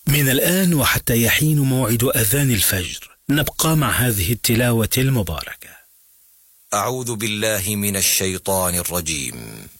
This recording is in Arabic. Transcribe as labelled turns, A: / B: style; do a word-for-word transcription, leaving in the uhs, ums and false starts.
A: من الآن وحتى يحين موعد أذان الفجر نبقى مع هذه التلاوة المباركة.
B: أعوذ بالله من الشيطان الرجيم.